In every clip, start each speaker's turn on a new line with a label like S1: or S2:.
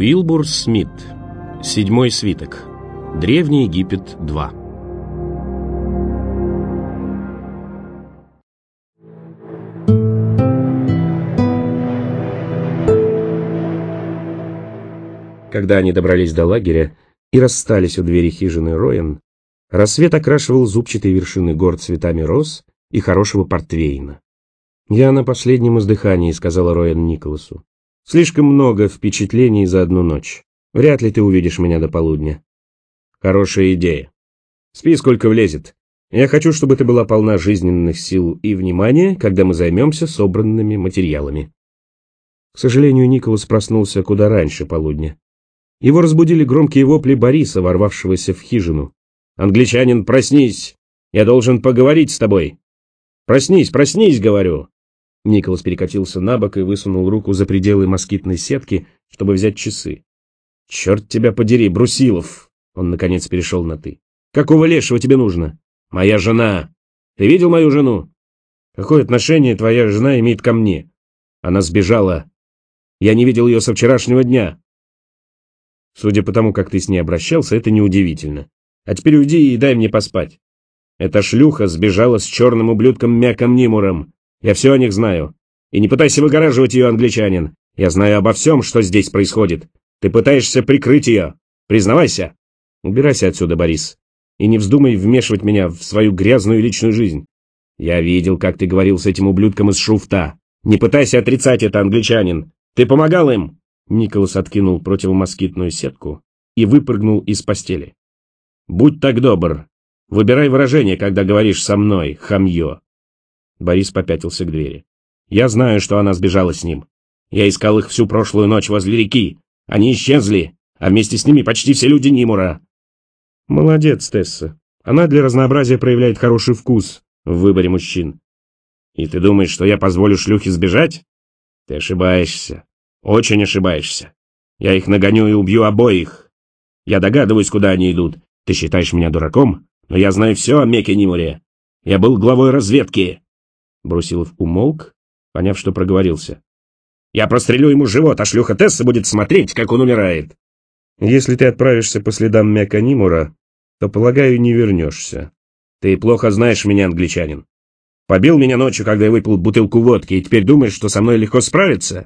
S1: Уилбур Смит. Седьмой свиток. Древний Египет 2. Когда они добрались до лагеря и расстались у двери хижины Роэн, рассвет окрашивал зубчатые вершины гор цветами роз и хорошего портвейна. «Я на последнем издыхании», — сказала Роэн Николасу. «Слишком много впечатлений за одну ночь. Вряд ли ты увидишь меня до полудня». «Хорошая идея. Спи, сколько влезет. Я хочу, чтобы ты была полна жизненных сил и внимания, когда мы займемся собранными материалами». К сожалению, Николас проснулся куда раньше полудня. Его разбудили громкие вопли Бориса, ворвавшегося в хижину. «Англичанин, проснись! Я должен поговорить с тобой! Проснись, проснись, говорю!» Николас перекатился на бок и высунул руку за пределы москитной сетки, чтобы взять часы. «Черт тебя подери, Брусилов!» Он, наконец, перешел на «ты». «Какого лешего тебе нужно?» «Моя жена! Ты видел мою жену?» «Какое отношение твоя жена имеет ко мне?» «Она сбежала. Я не видел ее со вчерашнего дня». «Судя по тому, как ты с ней обращался, это неудивительно. А теперь уйди и дай мне поспать. Эта шлюха сбежала с черным ублюдком Меком Нимуром. Я все о них знаю. И не пытайся выгораживать ее, англичанин. Я знаю обо всем, что здесь происходит. Ты пытаешься прикрыть ее. Признавайся. Убирайся отсюда, Борис. И не вздумай вмешивать меня в свою грязную личную жизнь. Я видел, как ты говорил с этим ублюдком из Шуфта. Не пытайся отрицать это, англичанин. Ты помогал им!» Николас откинул противомоскитную сетку и выпрыгнул из постели. «Будь так добр. Выбирай выражение, когда говоришь со мной, хамье». Борис попятился к двери. «Я знаю, что она сбежала с ним. Я искал их всю прошлую ночь возле реки. Они исчезли, а вместе с ними почти все люди Нимура». «Молодец, Тесса. Она для разнообразия проявляет хороший вкус в выборе мужчин». «И ты думаешь, что я позволю шлюхе сбежать? Ты ошибаешься. Очень ошибаешься. Я их нагоню и убью обоих. Я догадываюсь, куда они идут. Ты считаешь меня дураком, но я знаю все о Меке Нимуре. Я был главой разведки». Брусилов умолк, поняв, что проговорился. «Я прострелю ему живот, а шлюха Тесса будет смотреть, как он умирает». «Если ты отправишься по следам Мека Нимура, то, полагаю, не вернешься. Ты плохо знаешь меня, англичанин. Побил меня ночью, когда я выпил бутылку водки, и теперь думаешь, что со мной легко справиться?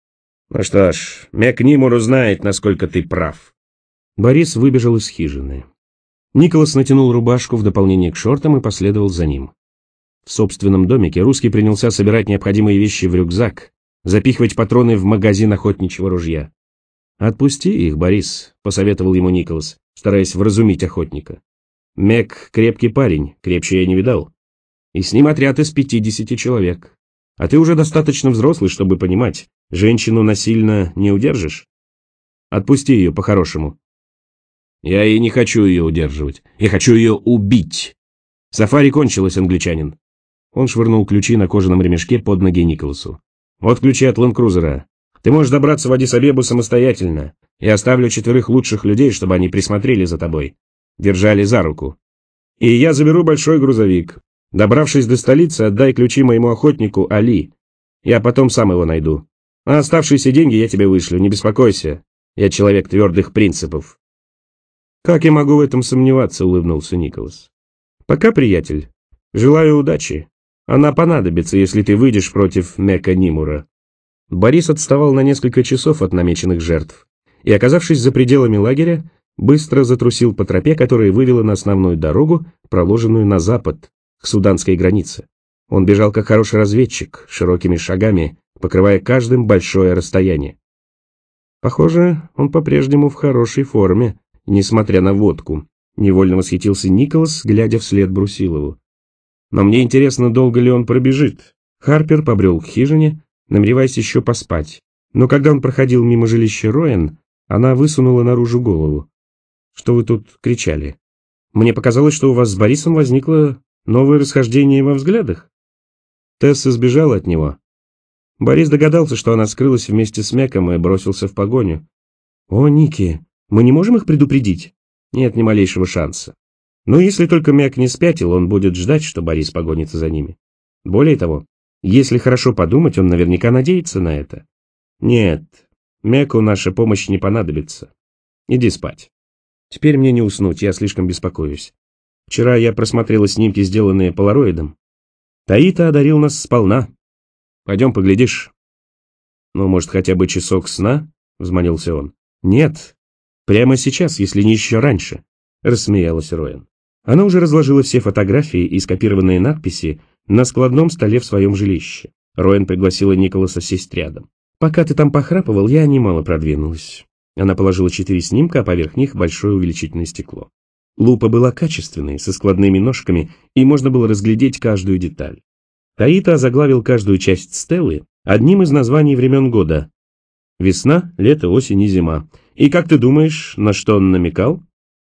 S1: Ну что ж, Мек Нимур узнает, насколько ты прав». Борис выбежал из хижины. Николас натянул рубашку в дополнение к шортам и последовал за ним. В собственном домике русский принялся собирать необходимые вещи в рюкзак, запихивать патроны в магазин охотничьего ружья. «Отпусти их, Борис», — посоветовал ему Николас, стараясь вразумить охотника. «Мек крепкий парень, крепче я не видал. И с ним отряд из 50 человек. А ты уже достаточно взрослый, чтобы понимать, женщину насильно не удержишь. Отпусти ее по-хорошему». «Я и не хочу ее удерживать. Я хочу ее убить. Сафари кончилось, англичанин». Он швырнул ключи на кожаном ремешке под ноги Николасу. «Вот ключи от ленд-крузера. Ты можешь добраться в Аддис-Абебу самостоятельно. Я оставлю 4 лучших людей, чтобы они присмотрели за тобой. Держали за руку. И я заберу большой грузовик. Добравшись до столицы, отдай ключи моему охотнику Али. Я потом сам его найду. А оставшиеся деньги я тебе вышлю, не беспокойся. Я человек твердых принципов». «Как я могу в этом сомневаться?» — улыбнулся Николас. «Пока, приятель. Желаю удачи. Она понадобится, если ты выйдешь против Мека Нимура». Борис отставал на несколько часов от намеченных жертв и, оказавшись за пределами лагеря, быстро затрусил по тропе, которая вывела на основную дорогу, проложенную на запад, к суданской границе. Он бежал как хороший разведчик, широкими шагами, покрывая каждым большое расстояние. Похоже, он по-прежнему в хорошей форме, несмотря на водку, невольно восхитился Николас, глядя вслед Брусилову. «Но мне интересно, долго ли он пробежит». Харпер побрел к хижине, намереваясь еще поспать, но когда он проходил мимо жилища Роэн, она высунула наружу голову. «Что вы тут кричали? Мне показалось, что у вас с Борисом возникло новое расхождение во взглядах». Тесса сбежала от него. Борис догадался, что она скрылась вместе с Меком и бросился в погоню. «О, Ники, мы не можем их предупредить?» «Нет ни малейшего шанса. Но если только Мек не спятил, он будет ждать, что Борис погонится за ними. Более того, если хорошо подумать, он наверняка надеется на это. Нет, Меку наша помощь не понадобится. Иди спать. Теперь мне не уснуть, я слишком беспокоюсь. Вчера я просмотрела снимки, сделанные полароидом. Таита одарил нас сполна. Пойдем поглядишь. Ну, может, хотя бы часок сна? Взмолился он. Нет, прямо сейчас, если не еще раньше, рассмеялась Роэн. Она уже разложила все фотографии и скопированные надписи на складном столе в своем жилище. Роэн пригласила Николаса сесть рядом. Пока ты там похрапывал, я немало продвинулась. Она положила 4 снимка, а поверх них большое увеличительное стекло. Лупа была качественной, со складными ножками, и можно было разглядеть каждую деталь. Таита озаглавил каждую часть стелы одним из названий времен года. Весна, лето, осень и зима. И как ты думаешь, на что он намекал?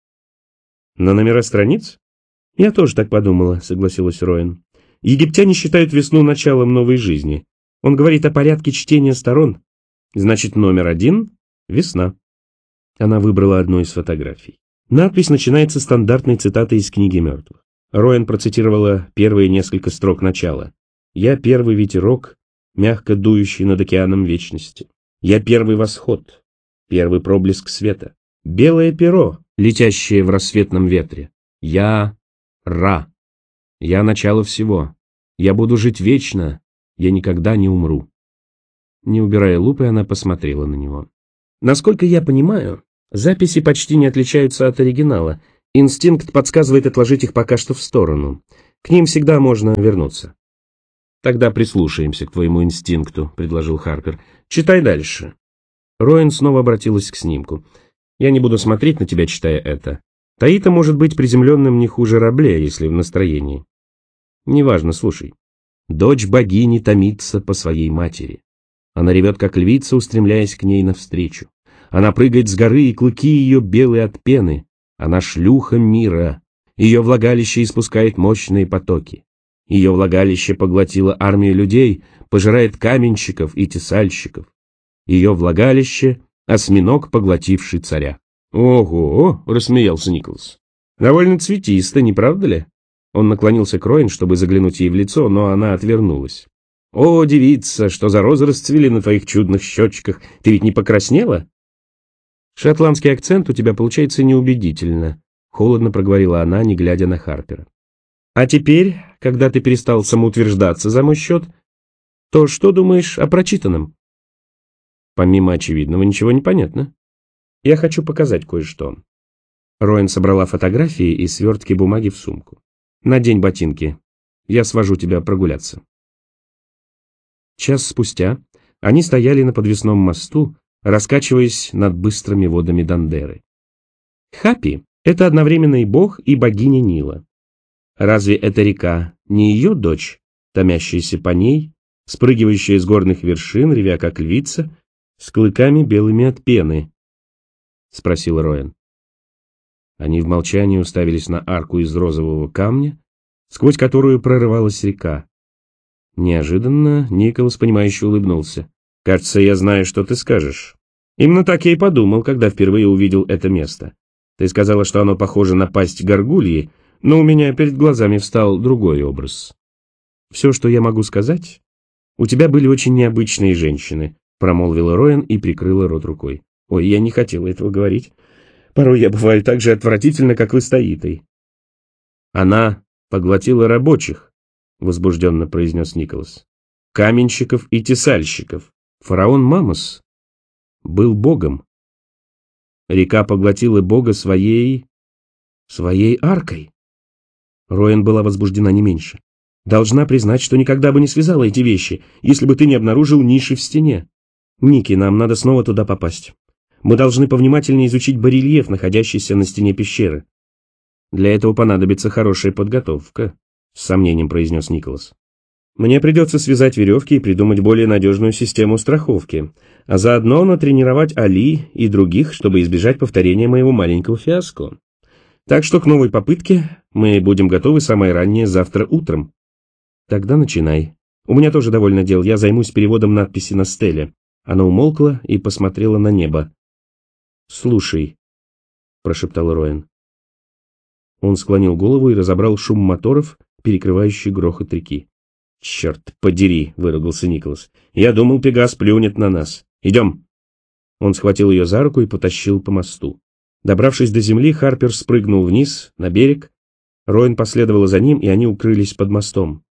S1: На номера страниц? Я тоже так подумала, согласилась Роэн. Египтяне считают весну началом новой жизни. Он говорит о порядке чтения сторон. Значит, номер 1 — весна. Она выбрала одну из фотографий. Надпись начинается стандартной цитатой из книги мертвых. Роэн процитировала первые несколько строк начала. «Я первый ветерок, мягко дующий над океаном вечности. Я первый восход, первый проблеск света. Белое перо, летящее в рассветном ветре. Я Ра. Я начало всего. Я буду жить вечно. Я никогда не умру». Не убирая лупы, она посмотрела на него. Насколько я понимаю, записи почти не отличаются от оригинала. Инстинкт подсказывает отложить их пока что в сторону. К ним всегда можно вернуться. Тогда прислушаемся к твоему инстинкту, предложил Харпер. Читай дальше. Роэн снова обратилась к снимку. Я не буду смотреть на тебя, читая это. Таита может быть приземленным не хуже Рабле, если в настроении. Неважно, слушай. Дочь богини томится по своей матери. Она ревет, как львица, устремляясь к ней навстречу. Она прыгает с горы, и клыки ее белые от пены. Она шлюха мира. Ее влагалище испускает мощные потоки. Ее влагалище поглотило армию людей, пожирает каменщиков и тесальщиков. Ее влагалище — осьминог, поглотивший царя. «Ого!» — рассмеялся Николас. «Довольно цветисто, не правда ли?» Он наклонился к Роэн, чтобы заглянуть ей в лицо, но она отвернулась. «О, девица, что за розы расцвели на твоих чудных щечках! Ты ведь не покраснела?» «Шотландский акцент у тебя получается неубедительно», — холодно проговорила она, не глядя на Харпера. «А теперь, когда ты перестал самоутверждаться за мой счет, то что думаешь о прочитанном?» «Помимо очевидного, ничего не понятно. Я хочу показать кое-что». Роэн собрала фотографии и свертки бумаги в сумку. «Надень ботинки. Я свожу тебя прогуляться». Час спустя они стояли на подвесном мосту, раскачиваясь над быстрыми водами Дандеры. Хапи — это одновременно и бог, и богиня Нила. Разве эта река не ее дочь, томящаяся по ней, спрыгивающая с горных вершин, ревя как львица, с клыками белыми от пены? — спросил Роэн. Они в молчании уставились на арку из розового камня, сквозь которую прорывалась река. Неожиданно Николас, понимающе улыбнулся. «Кажется, я знаю, что ты скажешь. Именно так я и подумал, когда впервые увидел это место. Ты сказала, что оно похоже на пасть горгульи, но у меня перед глазами встал другой образ. Все, что я могу сказать, у тебя были очень необычные женщины», промолвила Роэн и прикрыла рот рукой. «Ой, я не хотела этого говорить. Порой я бываю так же отвратительно, как вы с Таитой». «Она поглотила рабочих», возбужденно произнес Николас. «Каменщиков и тесальщиков. Фараон Мамос был богом. Река поглотила бога своей аркой». Роэн была возбуждена не меньше. «Должна признать, что никогда бы не связала эти вещи, если бы ты не обнаружил ниши в стене. Ники, нам надо снова туда попасть. Мы должны повнимательнее изучить барельеф, находящийся на стене пещеры. Для этого понадобится хорошая подготовка», — с сомнением произнес Николас. «Мне придется связать веревки и придумать более надежную систему страховки, а заодно натренировать Али и других, чтобы избежать повторения моего маленького фиаско. Так что к новой попытке мы будем готовы самое раннее завтра утром». «Тогда начинай. У меня тоже довольно дел, я займусь переводом надписи на стеле». Она умолкла и посмотрела на небо. «Слушай», — прошептал Роэн. Он склонил голову и разобрал шум моторов, перекрывающий грохот реки. «Черт подери!» — выругался Николас. «Я думал, Пегас плюнет на нас. Идем!» Он схватил ее за руку и потащил по мосту. Добравшись до земли, Харпер спрыгнул вниз, на берег. Роэн последовала за ним, и они укрылись под мостом.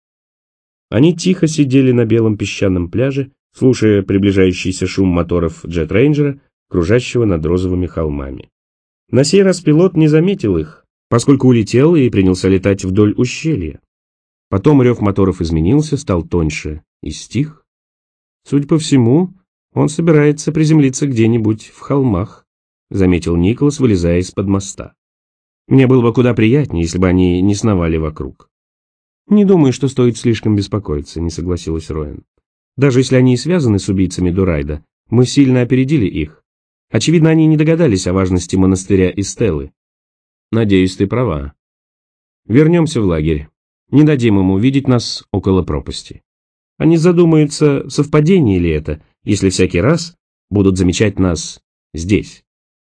S1: Они тихо сидели на белом песчаном пляже, слушая приближающийся шум моторов джет-рейнджера, кружащего над розовыми холмами. На сей раз пилот не заметил их, поскольку улетел и принялся летать вдоль ущелья. Потом рев моторов изменился, стал тоньше и стих. Судя по всему, он собирается приземлиться где-нибудь в холмах, заметил Николас, вылезая из-под моста. Мне было бы куда приятнее, если бы они не сновали вокруг. Не думаю, что стоит слишком беспокоиться, не согласилась Роэн. Даже если они и связаны с убийцами Дурайда, мы сильно опередили их. Очевидно, они не догадались о важности монастыря и Стеллы. Надеюсь, ты права. Вернемся в лагерь. Не дадим им увидеть нас около пропасти. Они задумаются, совпадение ли это, если всякий раз будут замечать нас здесь.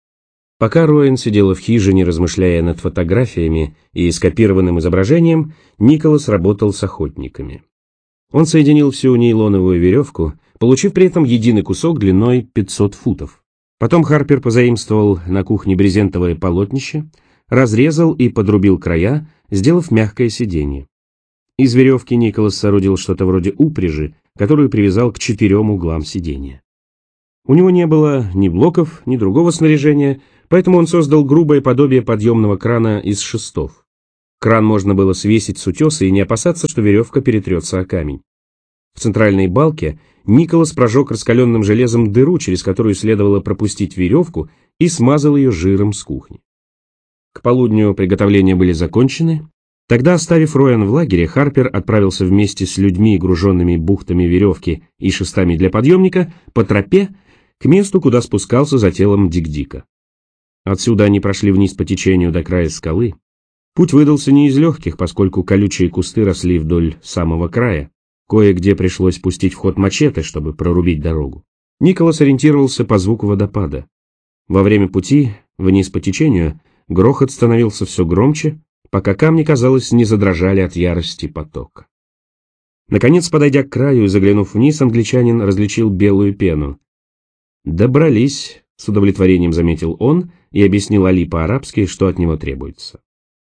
S1: Пока Роэн сидела в хижине, размышляя над фотографиями и скопированным изображением, Николас работал с охотниками. Он соединил всю нейлоновую веревку, получив при этом единый кусок длиной 500 футов. Потом Харпер позаимствовал на кухне брезентовое полотнище, разрезал и подрубил края, сделав мягкое сиденье. Из веревки Николас соорудил что-то вроде упряжи, которую привязал к 4 углам сиденья. У него не было ни блоков, ни другого снаряжения, поэтому он создал грубое подобие подъемного крана из шестов. Кран можно было свесить с утеса и не опасаться, что веревка перетрется о камень. В центральной балке Николас прожег раскаленным железом дыру, через которую следовало пропустить веревку, и смазал ее жиром с кухни. К полудню приготовления были закончены. Тогда, оставив Роэн в лагере, Харпер отправился вместе с людьми, груженными бухтами веревки и шестами для подъемника, по тропе к месту, куда спускался за телом Дик-Дика. Отсюда они прошли вниз по течению до края скалы. Путь выдался не из легких, поскольку колючие кусты росли вдоль самого края. Кое-где пришлось пустить в ход мачете, чтобы прорубить дорогу. Николас ориентировался по звуку водопада. Во время пути, вниз по течению, грохот становился все громче, пока камни, казалось, не задрожали от ярости потока. Наконец, подойдя к краю и заглянув вниз, англичанин различил белую пену. «Добрались», — с удовлетворением заметил он и объяснил Али по-арабски, что от него требуется.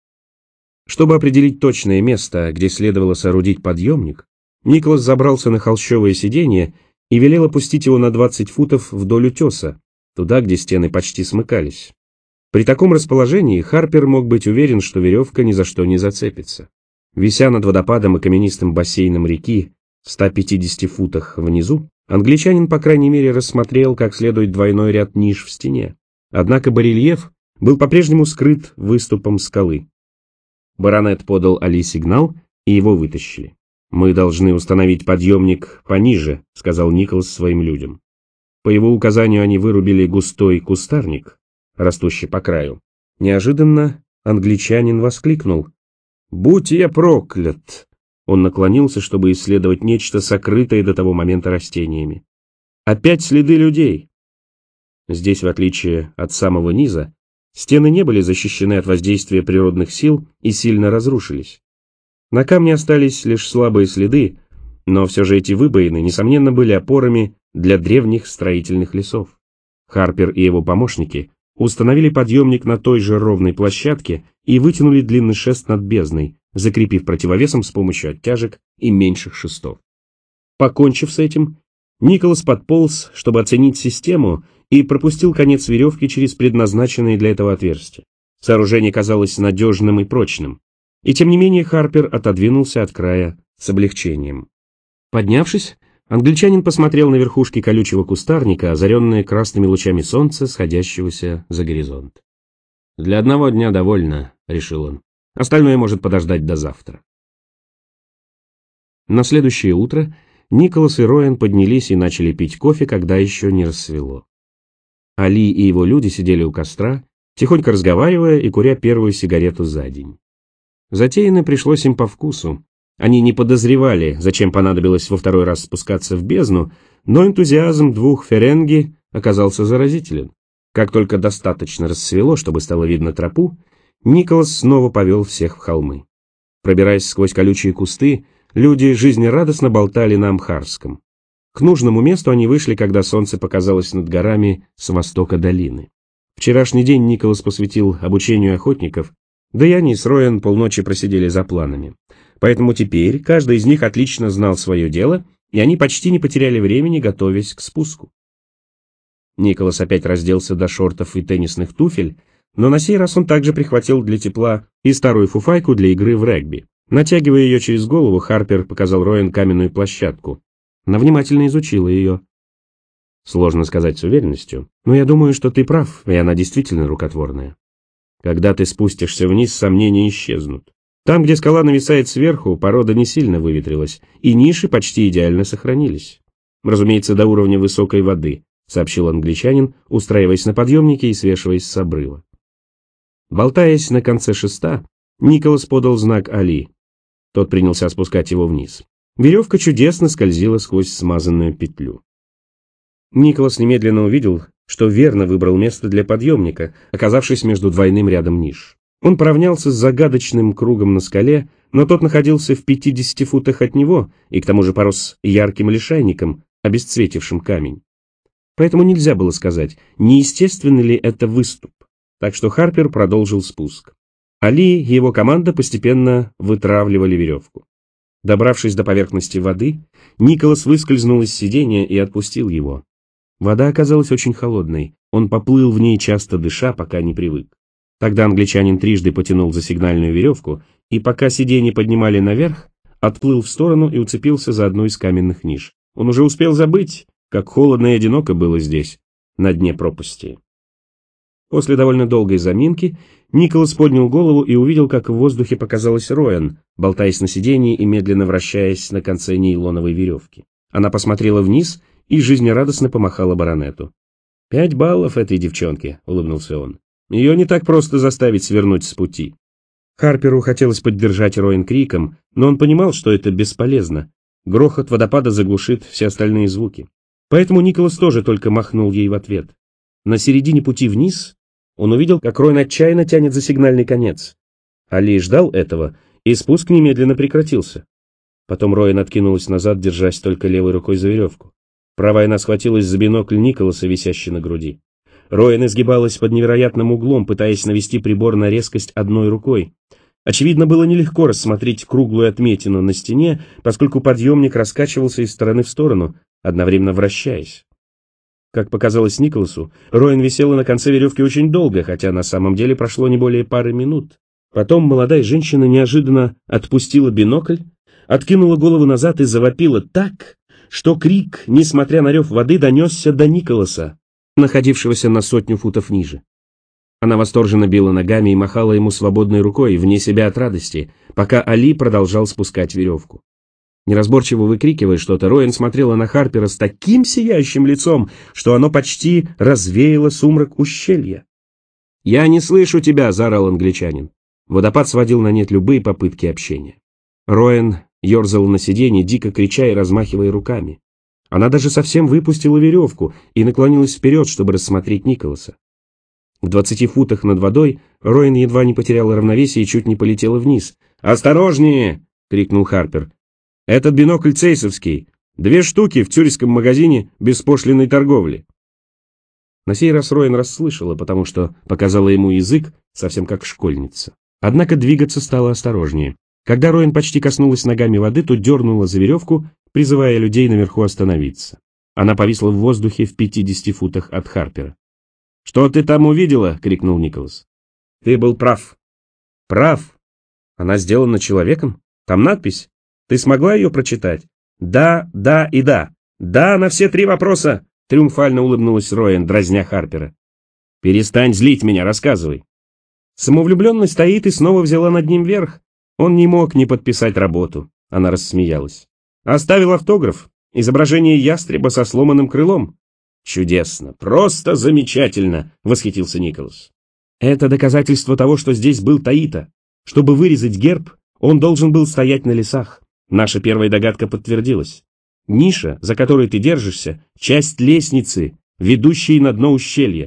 S1: Чтобы определить точное место, где следовало соорудить подъемник, Николас забрался на холщовое сиденье и велел опустить его на 20 футов вдоль утеса, туда, где стены почти смыкались. При таком расположении Харпер мог быть уверен, что веревка ни за что не зацепится. Вися над водопадом и каменистым бассейном реки в 150 футах внизу, англичанин, по крайней мере, рассмотрел как следует двойной ряд ниш в стене. Однако барельеф был по-прежнему скрыт выступом скалы. Баронет подал Али сигнал, и его вытащили. «Мы должны установить подъемник пониже», — сказал Николас своим людям. По его указанию они вырубили густой кустарник, растущий по краю. Неожиданно англичанин воскликнул: «Будь я проклят!» Он наклонился, чтобы исследовать нечто, сокрытое до того момента растениями. «Опять следы людей!» Здесь, в отличие от самого низа, стены не были защищены от воздействия природных сил и сильно разрушились. На камне остались лишь слабые следы, но все же эти выбоины, несомненно, были опорами для древних строительных лесов. Харпер и его помощники установили подъемник на той же ровной площадке и вытянули длинный шест над бездной, закрепив противовесом с помощью оттяжек и меньших шестов. Покончив с этим, Николас подполз, чтобы оценить систему, и пропустил конец веревки через предназначенное для этого отверстие. Сооружение казалось надежным и прочным. И тем не менее Харпер отодвинулся от края с облегчением. Поднявшись, англичанин посмотрел на верхушки колючего кустарника, озаренные красными лучами солнца, сходящегося за горизонт. «Для одного дня довольно», — решил он. «Остальное может подождать до завтра». На следующее утро Николас и Роэн поднялись и начали пить кофе, когда еще не рассвело. Али и его люди сидели у костра, тихонько разговаривая и куря первую сигарету за день. Затеянное пришлось им по вкусу. Они не подозревали, зачем понадобилось во второй раз спускаться в бездну, но энтузиазм двух ференги оказался заразителен. Как только достаточно рассвело, чтобы стало видно тропу, Николас снова повел всех в холмы. Пробираясь сквозь колючие кусты, люди жизнерадостно болтали на амхарском. К нужному месту они вышли, когда солнце показалось над горами с востока долины. Вчерашний день Николас посвятил обучению охотников, да и они с Роэн полночи просидели за планами. Поэтому теперь каждый из них отлично знал свое дело, и они почти не потеряли времени, готовясь к спуску. Николас опять разделся до шортов и теннисных туфель, но на сей раз он также прихватил для тепла и старую фуфайку для игры в регби. Натягивая ее через голову, Харпер показал Роэн каменную площадку. Она внимательно изучила ее. Сложно сказать с уверенностью, но я думаю, что ты прав, и она действительно рукотворная. Когда ты спустишься вниз, сомнения исчезнут. Там, где скала нависает сверху, порода не сильно выветрилась, и ниши почти идеально сохранились. Разумеется, до уровня высокой воды, сообщил англичанин, устраиваясь на подъемнике и свешиваясь с обрыва. Болтаясь на конце шеста, Николас подал знак Али. Тот принялся спускать его вниз. Веревка чудесно скользила сквозь смазанную петлю. Николас немедленно увидел, что верно выбрал место для подъемника, оказавшись между двойным рядом ниш. Он поравнялся с загадочным кругом на скале, но тот находился в 50 футах от него и к тому же порос ярким лишайником, обесцветившим камень. Поэтому нельзя было сказать, неестественный ли это выступ, так что Харпер продолжил спуск. Али и его команда постепенно вытравливали веревку. Добравшись до поверхности воды, Николас выскользнул из сиденья и отпустил его. Вода оказалась очень холодной, он поплыл в ней, часто дыша, пока не привык. Тогда англичанин трижды потянул за сигнальную веревку, и пока сиденье поднимали наверх, отплыл в сторону и уцепился за одну из каменных ниш. Он уже успел забыть, как холодно и одиноко было здесь, на дне пропасти. После довольно долгой заминки Николас поднял голову и увидел, как в воздухе показалась Роэн, болтаясь на сиденье и медленно вращаясь на конце нейлоновой веревки. Она посмотрела вниз и жизнерадостно помахала баронету. 5 баллов этой девчонке, улыбнулся он. Ее не так просто заставить свернуть с пути. Харперу хотелось поддержать Роэн криком, но он понимал, что это бесполезно. Грохот водопада заглушит все остальные звуки. Поэтому Николас тоже только махнул ей в ответ. На середине пути вниз он увидел, как Роэн отчаянно тянет за сигнальный конец. Али ждал этого, и спуск немедленно прекратился. Потом Роэн откинулась назад, держась только левой рукой за веревку. Правая она схватилась за бинокль Николаса, висящий на груди. Роэн изгибалась под невероятным углом, пытаясь навести прибор на резкость одной рукой. Очевидно, было нелегко рассмотреть круглую отметину на стене, поскольку подъемник раскачивался из стороны в сторону, одновременно вращаясь. Как показалось Николасу, Роэн висела на конце веревки очень долго, хотя на самом деле прошло не более пары минут. Потом молодая женщина неожиданно отпустила бинокль, откинула голову назад и завопила так, что крик, несмотря на рев воды, донесся до Николаса, находившегося на 100 футов ниже. Она восторженно била ногами и махала ему свободной рукой, вне себя от радости, пока Али продолжал спускать веревку. Неразборчиво выкрикивая что-то, Роэн смотрела на Харпера с таким сияющим лицом, что оно почти развеяло сумрак ущелья. «Я не слышу тебя!» — заорал англичанин. Водопад сводил на нет любые попытки общения. Роэн ерзала на сиденье, дико крича и размахивая руками. Она даже совсем выпустила веревку и наклонилась вперед, чтобы рассмотреть Николаса. В 20 футах над водой Роэн едва не потеряла равновесие и чуть не полетела вниз. «Осторожнее!» — крикнул Харпер. «Этот бинокль цейсовский. 2 штуки в цюрихском магазине беспошлинной торговли». На сей раз Роэн расслышала, потому что показала ему язык, совсем как школьница. Однако двигаться стало осторожнее. Когда Роэн почти коснулась ногами воды, то дернула за веревку, призывая людей наверху остановиться. Она повисла в воздухе в 50 футах от Харпера. «Что ты там увидела?» — крикнул Николас. «Ты был прав». «Прав? Она сделана человеком? Там надпись? Ты смогла ее прочитать?» «Да, да и да. Да на все 3 вопроса!» — триумфально улыбнулась Роэн, дразня Харпера. «Перестань злить меня, рассказывай». Самовлюбленность стоит и снова взяла над ним верх. Он не мог не подписать работу. Она рассмеялась. Оставил автограф. Изображение ястреба со сломанным крылом. «Чудесно! Просто замечательно!» — восхитился Николас. «Это доказательство того, что здесь был Таита. Чтобы вырезать герб, он должен был стоять на лесах. Наша первая догадка подтвердилась. Ниша, за которой ты держишься, часть лестницы, ведущей на дно ущелья».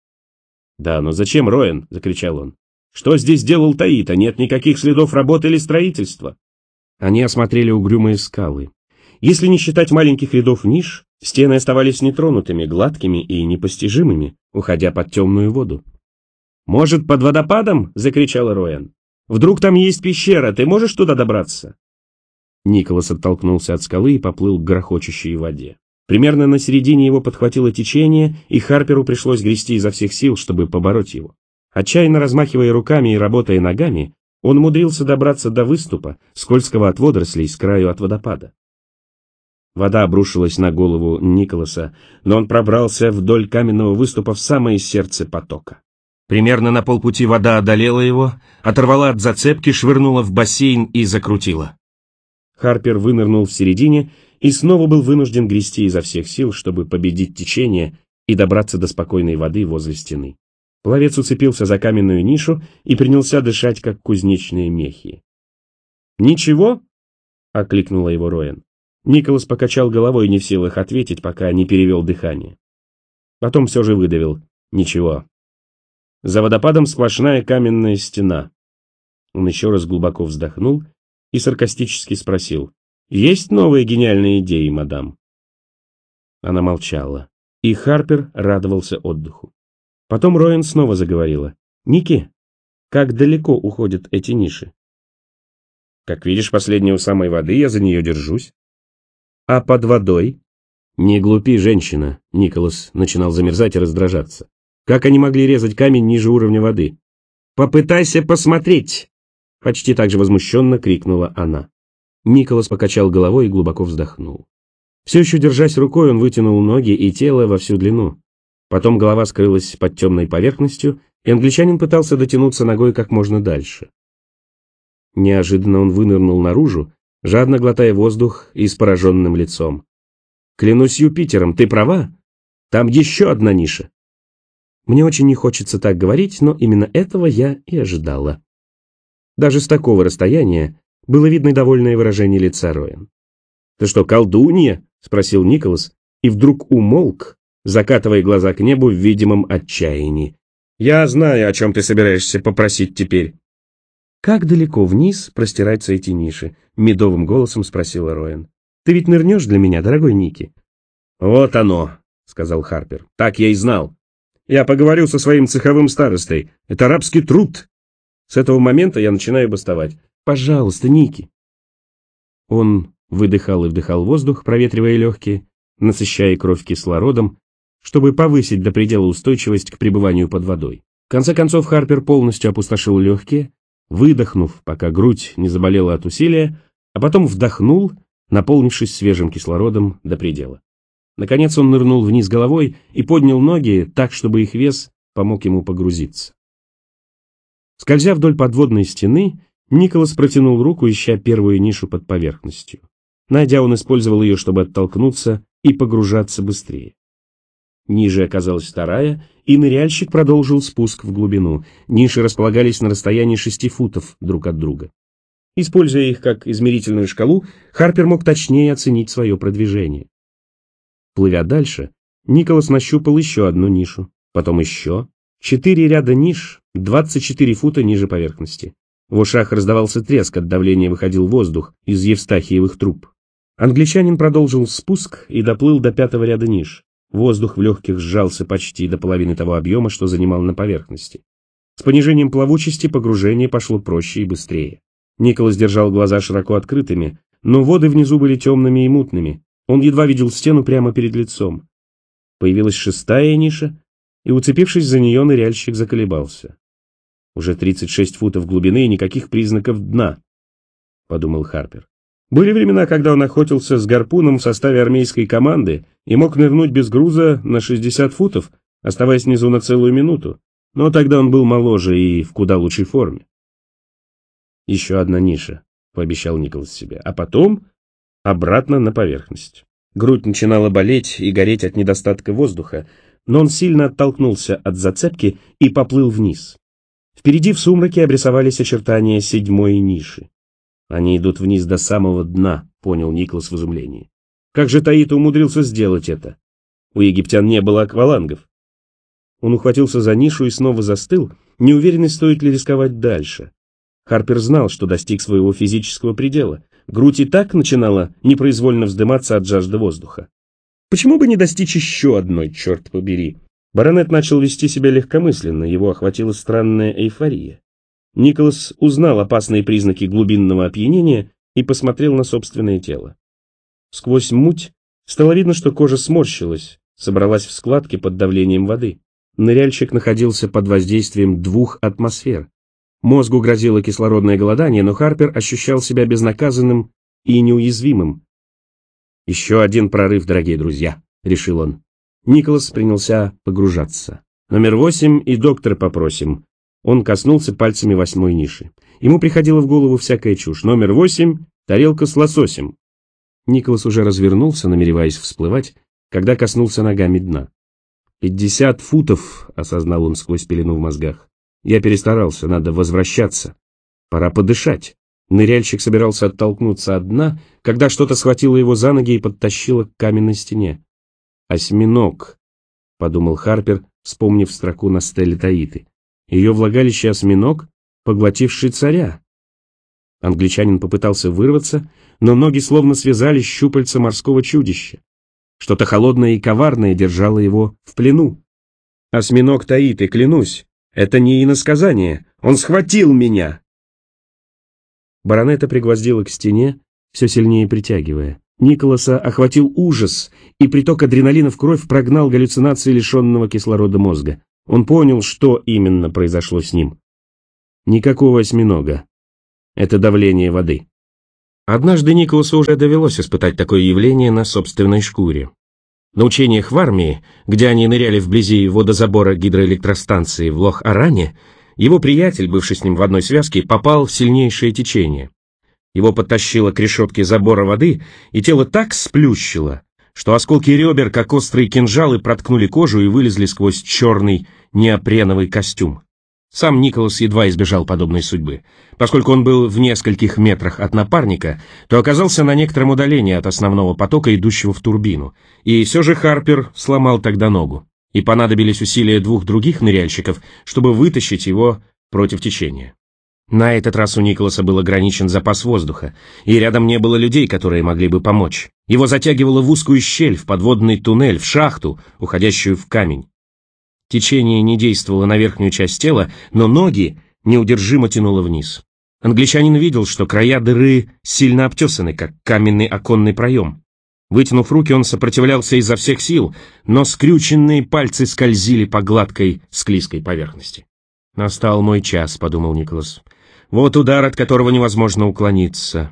S1: «Да, но зачем, Роэн?» — закричал он. «Что здесь делал Таита? Нет никаких следов работы или строительства». Они осмотрели угрюмые скалы. Если не считать маленьких рядов ниш, стены оставались нетронутыми, гладкими и непостижимыми, уходя под темную воду. «Может, под водопадом?» — закричал Роян. «Вдруг там есть пещера, ты можешь туда добраться?» Николас оттолкнулся от скалы и поплыл к грохочущей воде. Примерно на середине его подхватило течение, и Харперу пришлось грести изо всех сил, чтобы побороть его. Отчаянно размахивая руками и работая ногами, он умудрился добраться до выступа, скользкого от водорослей, с краю от водопада. Вода обрушилась на голову Николаса, но он пробрался вдоль каменного выступа в самое сердце потока. Примерно на полпути вода одолела его, оторвала от зацепки, швырнула в бассейн и закрутила. Харпер вынырнул в середине и снова был вынужден грести изо всех сил, чтобы победить течение и добраться до спокойной воды возле стены. Пловец уцепился за каменную нишу и принялся дышать, как кузнечные мехи. «Ничего?» — окликнула его Роян. Николас покачал головой, не в силах ответить, пока не перевел дыхание. Потом все же выдавил: «Ничего». За водопадом сплошная каменная стена. Он еще раз глубоко вздохнул и саркастически спросил: «Есть новые гениальные идеи, мадам?» Она молчала, и Харпер радовался отдыху. Потом Роян снова заговорила: «Ники, как далеко уходят эти ниши?» «Как видишь, последняя у самой воды, я за нее держусь». «А под водой?» «Не глупи, женщина», — Николас начинал замерзать и раздражаться. «Как они могли резать камень ниже уровня воды?» «Попытайся посмотреть!» — почти так же возмущенно крикнула она. Николас покачал головой и глубоко вздохнул. Все еще держась рукой, он вытянул ноги и тело во всю длину. Потом голова скрылась под темной поверхностью, и англичанин пытался дотянуться ногой как можно дальше. Неожиданно он вынырнул наружу, жадно глотая воздух и с пораженным лицом. «Клянусь Юпитером, ты права? Там еще одна ниша!» Мне очень не хочется так говорить, но именно этого я и ожидала. Даже с такого расстояния было видно довольное выражение лица Роян. «Ты что, колдунья?» — спросил Николас, и вдруг умолк, закатывая глаза к небу в видимом отчаянии. «Я знаю, о чем ты собираешься попросить теперь». «Как далеко вниз простираются эти ниши?» — медовым голосом спросила Роян. «Ты ведь нырнешь для меня, дорогой Ники?» «Вот оно», — сказал Харпер. «Так я и знал. Я поговорю со своим цеховым старостой. Это рабский труд. С этого момента я начинаю бастовать. Пожалуйста, Ники». Он выдыхал и вдыхал воздух, проветривая легкие, насыщая кровь кислородом, чтобы повысить до предела устойчивость к пребыванию под водой. В конце концов Харпер полностью опустошил легкие, выдохнув, пока грудь не заболела от усилия, а потом вдохнул, наполнившись свежим кислородом до предела. Наконец он нырнул вниз головой и поднял ноги так, чтобы их вес помог ему погрузиться. Скользя вдоль подводной стены, Николас протянул руку, ища первую нишу под поверхностью. Найдя, он использовал ее, чтобы оттолкнуться и погружаться быстрее. Ниже оказалась вторая, и ныряльщик продолжил спуск в глубину. Ниши располагались на расстоянии 6 футов друг от друга. Используя их как измерительную шкалу, Харпер мог точнее оценить свое продвижение. Плывя дальше, Николас нащупал еще одну нишу, потом еще. 4 ряда ниш, 24 фута ниже поверхности. В ушах раздавался треск, от давления выходил воздух из евстахиевых труб. Англичанин продолжил спуск и доплыл до 5-го ряда ниш. Воздух в легких сжался почти до половины того объема, что занимал на поверхности. С понижением плавучести погружение пошло проще и быстрее. Николас держал глаза широко открытыми, но воды внизу были темными и мутными. Он едва видел стену прямо перед лицом. Появилась 6-я ниша, и, уцепившись за нее, ныряльщик заколебался. Уже 36 футов глубины и никаких признаков дна, подумал Харпер. Были времена, когда он охотился с гарпуном в составе армейской команды и мог нырнуть без груза на 60 футов, оставаясь внизу на целую минуту, но тогда он был моложе и в куда лучшей форме. «Еще одна ниша», — пообещал Николас себе, а потом обратно на поверхность. Грудь начинала болеть и гореть от недостатка воздуха, но он сильно оттолкнулся от зацепки и поплыл вниз. Впереди в сумраке обрисовались очертания 7-й ниши. «Они идут вниз до самого дна», — понял Николас в изумлении. «Как же Таита умудрился сделать это? У египтян не было аквалангов». Он ухватился за нишу и снова застыл, неуверенный, стоит ли рисковать дальше. Харпер знал, что достиг своего физического предела. грудь и так начинала непроизвольно вздыматься от жажды воздуха. Почему бы не достичь еще одной, черт побери? Баронет начал вести себя легкомысленно, его охватила странная эйфория. Николас узнал опасные признаки глубинного опьянения и посмотрел на собственное тело. Сквозь муть стало видно, что кожа сморщилась, собралась в складки под давлением воды. Ныряльщик находился под воздействием 2 атмосфер. Мозгу грозило кислородное голодание, но Харпер ощущал себя безнаказанным и неуязвимым. «Еще один прорыв, дорогие друзья», — решил он. Николас принялся погружаться. «Номер 8 и доктора попросим». Он коснулся пальцами 8-й ниши. Ему приходила в голову всякая чушь. «Номер 8 — тарелка с лососем». Николас уже развернулся, намереваясь всплывать, когда коснулся ногами дна. 50 футов, осознал он сквозь пелену в мозгах. Я перестарался, надо возвращаться. Пора подышать. Ныряльщик собирался оттолкнуться от дна, когда что-то схватило его за ноги и подтащило к каменной стене. «Осьминог», — подумал Харпер, вспомнив строку на стеле Таиты. «Ее влагалище осьминог, поглотивший царя». Англичанин попытался вырваться, но ноги словно связали щупальца морского чудища. Что-то холодное и коварное держало его в плену. «Осьминог Таиты, клянусь, это не иносказание, он схватил меня!» Баронета пригвоздила к стене, все сильнее притягивая. Николаса охватил ужас, и приток адреналина в кровь прогнал галлюцинации лишенного кислорода мозга. Он понял, что именно произошло с ним. Никакого осьминога. Это давление воды. Однажды Николасу уже довелось испытать такое явление на собственной шкуре. На учениях в армии, где они ныряли вблизи водозабора гидроэлектростанции в Лох-Аране, его приятель, бывший с ним в одной связке, попал в сильнейшее течение. Его подтащило к решетке забора воды, и тело так сплющило, что осколки ребер, как острые кинжалы, проткнули кожу и вылезли сквозь черный неопреновый костюм. Сам Николас едва избежал подобной судьбы. Поскольку он был в нескольких метрах от напарника, то оказался на некотором удалении от основного потока, идущего в турбину. И все же Харпер сломал тогда ногу, и понадобились усилия 2 других ныряльщиков, чтобы вытащить его против течения. На этот раз у Николаса был ограничен запас воздуха, и рядом не было людей, которые могли бы помочь. Его затягивало в узкую щель, в подводный туннель, в шахту, уходящую в камень. Течение не действовало на верхнюю часть тела, но ноги неудержимо тянуло вниз. Англичанин видел, что края дыры сильно обтесаны, как каменный оконный проем. Вытянув руки, он сопротивлялся изо всех сил, но скрюченные пальцы скользили по гладкой, склизкой поверхности. «Настал мой час», — подумал Николас. «Вот удар, от которого невозможно уклониться».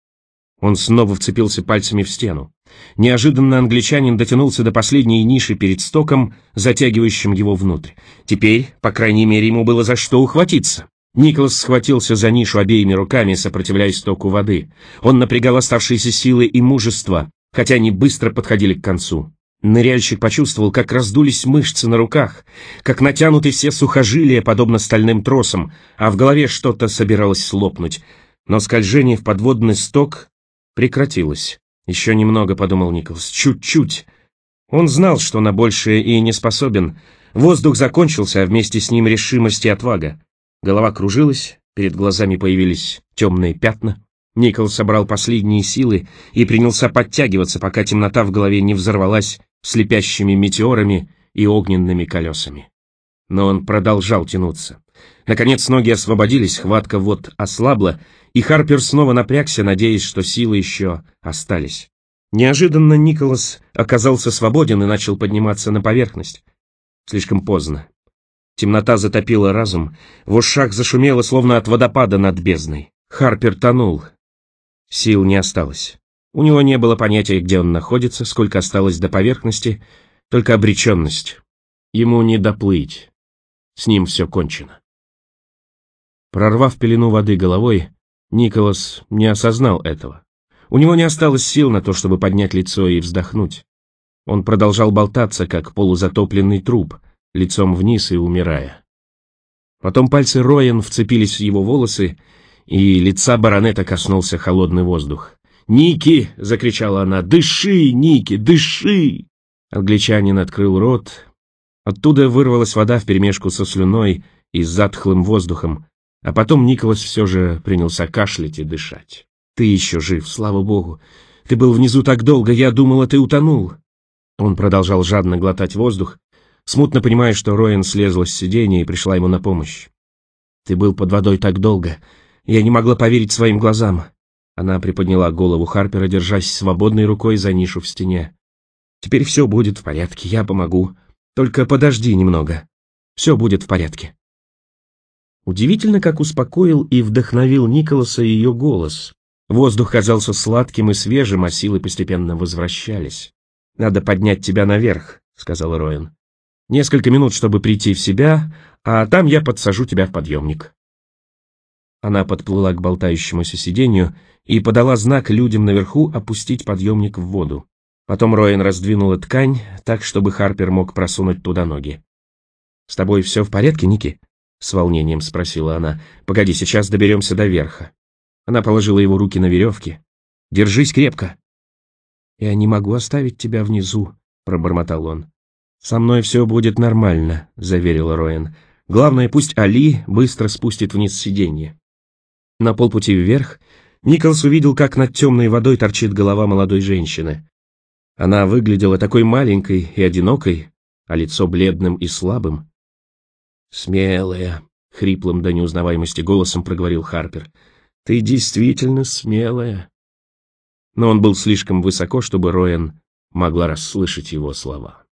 S1: Он снова вцепился пальцами в стену. Неожиданно англичанин дотянулся до последней ниши перед стоком, затягивающим его внутрь. Теперь, по крайней мере, ему было за что ухватиться. Николас схватился за нишу обеими руками, сопротивляясь стоку воды. Он напрягал оставшиеся силы и мужество, хотя они быстро подходили к концу. Ныряльщик почувствовал, как раздулись мышцы на руках, как натянуты все сухожилия, подобно стальным тросам, а в голове что-то собиралось лопнуть. Но скольжение в подводный сток прекратилось. «Еще немного», — подумал Николас, — «чуть-чуть». Он знал, что на большее и не способен. Воздух закончился, а вместе с ним решимость и отвага. Голова кружилась, перед глазами появились темные пятна. Николас собрал последние силы и принялся подтягиваться, пока темнота в голове не взорвалась слепящими метеорами и огненными колесами. Но он продолжал тянуться. Наконец ноги освободились, хватка вот ослабла, и Харпер снова напрягся, надеясь, что силы еще остались. Неожиданно Николас оказался свободен и начал подниматься на поверхность. Слишком поздно. Темнота затопила разум, в ушах зашумело, словно от водопада над бездной. Харпер тонул. Сил не осталось. У него не было понятия, где он находится, сколько осталось до поверхности, только обреченность. Ему не доплыть. С ним все кончено. Прорвав пелену воды головой, Николас не осознал этого. У него не осталось сил на то, чтобы поднять лицо и вздохнуть. Он продолжал болтаться, как полузатопленный труп, лицом вниз и умирая. Потом пальцы Роен вцепились в его волосы, и лица баронета коснулся холодный воздух. «Ники!» — закричала она. «Дыши, Ники, дыши!» Англичанин открыл рот. Оттуда вырвалась вода вперемешку со слюной и затхлым воздухом, а потом Николас все же принялся кашлять и дышать. Ты еще жив, слава богу. Ты был внизу так долго, я думала, ты утонул». Он продолжал жадно глотать воздух, смутно понимая, что Роэн слезла с сиденья и пришла ему на помощь. «Ты был под водой так долго. Я не могла поверить своим глазам». Она приподняла голову Харпера, держась свободной рукой за нишу в стене. «Теперь все будет в порядке, я помогу. Только подожди немного. Все будет в порядке». Удивительно, как успокоил и вдохновил Николаса ее голос. Воздух казался сладким и свежим, а силы постепенно возвращались. «Надо поднять тебя наверх», — сказал Роэн. «Несколько минут, чтобы прийти в себя, а там я подсажу тебя в подъемник». Она подплыла к болтающемуся сиденью и подала знак людям наверху опустить подъемник в воду. Потом Роэн раздвинула ткань так, чтобы Харпер мог просунуть туда ноги. «С тобой все в порядке, Ники?» — с волнением спросила она. «Погоди, сейчас доберемся до верха». Она положила его руки на веревки. «Держись крепко». «Я не могу оставить тебя внизу», — пробормотал он. «Со мной все будет нормально», — заверила Роэн. «Главное, пусть Али быстро спустит вниз сиденье». На полпути вверх Николас увидел, как над темной водой торчит голова молодой женщины. Она выглядела такой маленькой и одинокой, а лицо бледным и слабым. «Смелая», — хриплым до неузнаваемости голосом проговорил Харпер. «Ты действительно смелая». Но он был слишком высоко, чтобы Роэн могла расслышать его слова.